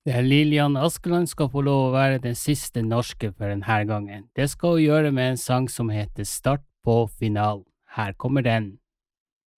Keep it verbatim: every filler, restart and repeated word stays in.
Ja, Lillian Askeland skal få lov å være den siste norske for denne gangen. Det skal hun gjøre med en sang som heter Start på finalen. Her kommer den.